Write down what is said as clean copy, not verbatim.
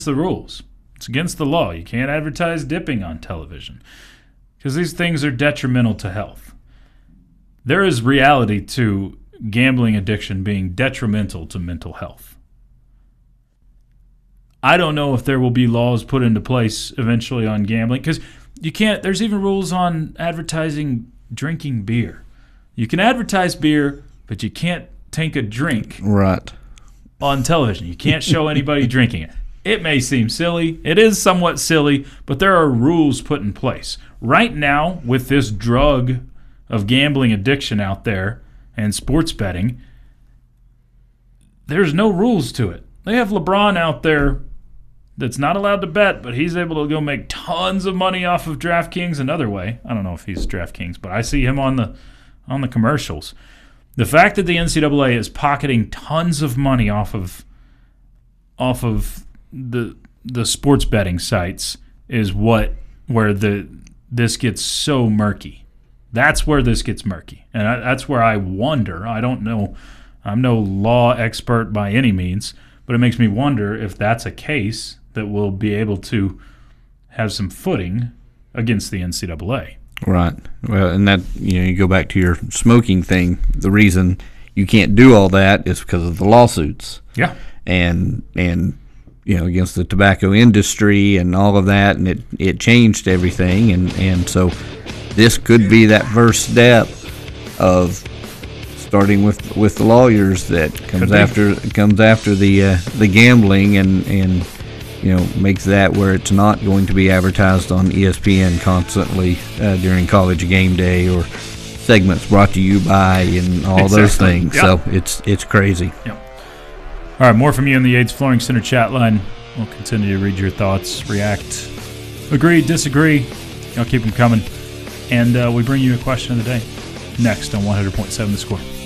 the rules. It's against the law. You can't advertise dipping on television because these things are detrimental to health. There is reality to gambling addiction being detrimental to mental health. I don't know if there will be laws put into place eventually on gambling because you can't. There's even rules on advertising drinking beer. You can advertise beer, but you can't take a drink on television. You can't show anybody drinking it. It may seem silly. It is somewhat silly, but there are rules put in place. Right now, with this drug of gambling addiction out there and sports betting, there's no rules to it. They have LeBron out there that's not allowed to bet, but he's able to go make tons of money off of DraftKings another way. I don't know if he's DraftKings, but I see him on the commercials. The fact that the NCAA is pocketing tons of money off of the sports betting sites is where this gets so murky. That's where this gets murky, and that's where I wonder. I don't know. I'm no law expert by any means, but it makes me wonder if that's a case that will be able to have some footing against the NCAA. Right. Well, and that, you go back to your smoking thing. The reason you can't do all that is because of the lawsuits. Yeah. And against the tobacco industry and all of that, and it changed everything, and so this could be that first step of starting with the lawyers that comes after the gambling and makes that where it's not going to be advertised on ESPN constantly during college game day or segments brought to you by and all those things. Yep. So it's crazy. Yep. All right, more from you in the Yates Flooring Center chat line. We'll continue to read your thoughts, react, agree, disagree. Y'all keep them coming. And we bring you a question of the day next on 100.7 The Score.